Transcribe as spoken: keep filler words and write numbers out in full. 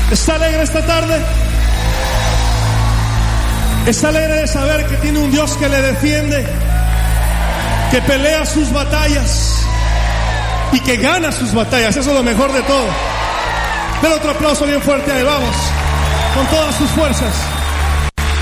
¿Está alegre esta tarde? ¿Está alegre de saber que tiene un Dios que le defiende, que pelea sus batallas y que gana sus batallas? Eso es lo mejor de todo. Den otro aplauso bien fuerte ahí, vamos, con todas sus fuerzas.